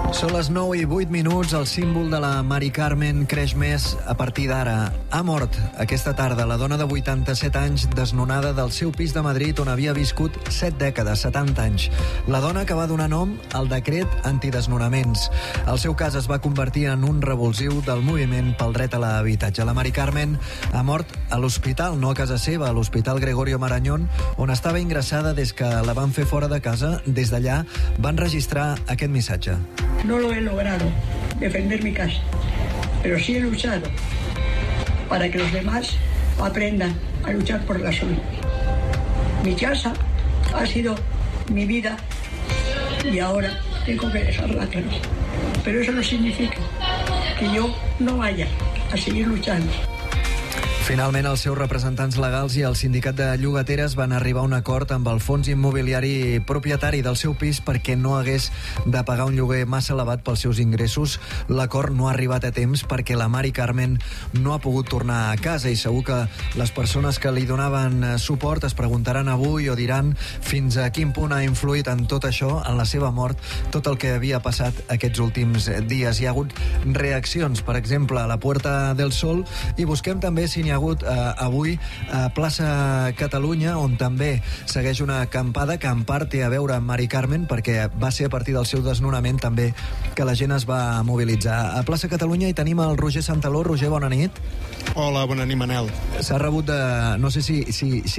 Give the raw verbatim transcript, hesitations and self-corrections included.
Són les nou i vuit minuts, el símbol de la Mari Carmen creix més a partir d'ara. Ha mort aquesta tarda la dona de vuitanta-set anys desnonada del seu pis de Madrid on havia viscut set dècades, setanta anys. La dona que va donar nom al decret antidesnonaments. El seu cas es va convertir en un revulsiu del moviment pel dret a l'habitatge. La Mari Carmen ha mort a l'hospital, no a casa seva, a l'Hospital Gregorio Marañón, on estava ingressada des que la van fer fora de casa. Des d'allà van registrar aquest missatge. No lo he logrado defender mi casa, pero sí he luchado para que los demás aprendan a luchar por la suya. Mi casa ha sido mi vida y ahora tengo que dejarla atrás. Pero eso no significa que yo no vaya a seguir luchando. Finalment, els seus representants legals i el sindicat de llogateres van arribar a un acord amb el fons immobiliari propietari del seu pis perquè no hagués de pagar un lloguer massa elevat pels seus ingressos. L'acord no ha arribat a temps perquè la Mari Carmen no ha pogut tornar a casa i segur que les persones que li donaven suport es preguntaran avui o diran fins a quin punt ha influït en tot això, en la seva mort, tot el que havia passat aquests últims dies. Hi ha hagut reaccions, per exemple, a la Puerta del Sol, i busquem també si n'hi ha hagut eh, avui a Plaça Catalunya, on també segueix una acampada que en part té a veure amb Mari Carmen, perquè va ser a partir del seu desnonament també que la gent es va mobilitzar. A Plaça Catalunya hi tenim el Roger Santaló. Roger, bona nit. Hola, bona nit, Manel. S'ha rebut de... no sé si, si, si